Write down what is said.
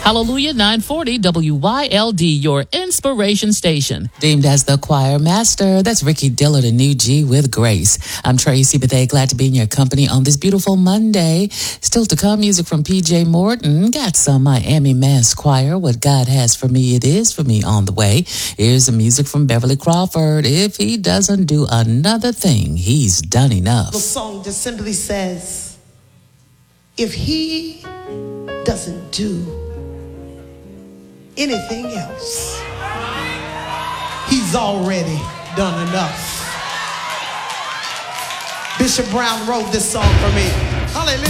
Hallelujah 940 WYLD, your inspiration station. Deemed as the choir master, that's Ricky Dillard and New G with Grace. I'm Tracy Bethea, glad to be in your company on this beautiful Monday. Still to come, music from PJ Morton. Got some Miami Mass Choir, What God Has For Me, It Is For Me on the way. Here's the music from Beverly Crawford. If he doesn't do another thing, he's done enough. The song just simply says, if he doesn't do anything else, he's already done enough. Bishop Brown wrote this song for me. Hallelujah.